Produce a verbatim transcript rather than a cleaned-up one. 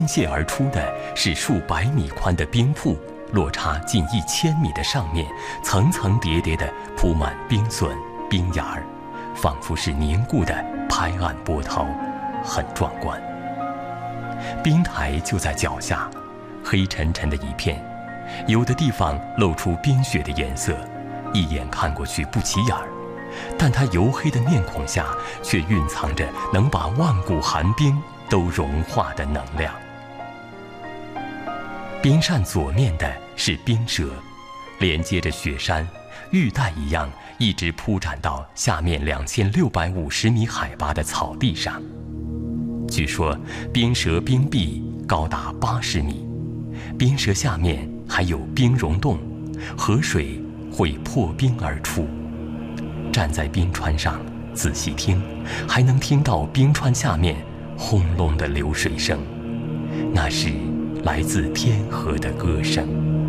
泻而出的是数百米宽的冰瀑，落差近一千米的上面，层层叠叠地铺满冰笋、冰芽儿，仿佛是凝固的拍岸波涛，很壮观。冰台就在脚下，黑沉沉的一片，有的地方露出冰雪的颜色，一眼看过去不起眼儿，但它黝黑的面孔下却蕴藏着能把万古寒冰都融化的能量。冰扇左面的是冰舌，连接着雪山，玉带一样一直铺展到下面两千六百五十米海拔的草地上。据说冰舌冰壁高达八十米，冰舌下面还有冰溶洞，河水会破冰而出。站在冰川上仔细听，还能听到冰川下面轰隆的流水声，那是来自天河的歌声。